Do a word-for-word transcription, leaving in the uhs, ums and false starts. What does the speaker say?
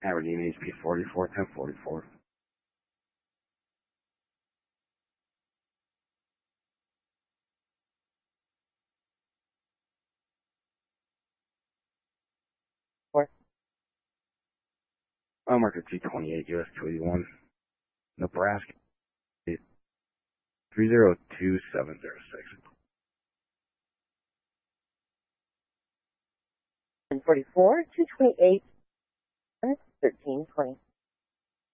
Aberdeen H P forty-four, ten forty-four. Four. Mile marker T twenty-eight, U S two eighty-one. Nebraska. three zero two seven zero six. ten forty-four, two twenty-eight, thirteen twenty.